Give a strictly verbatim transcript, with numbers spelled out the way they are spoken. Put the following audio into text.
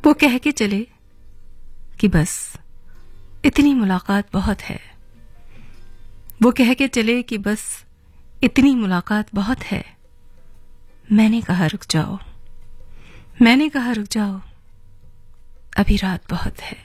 वो कह के चले कि बस इतनी मुलाकात बहुत है। वो कह के चले कि बस इतनी मुलाकात बहुत है। मैंने कहा रुक जाओ, मैंने कहा रुक जाओ, अभी रात बहुत है।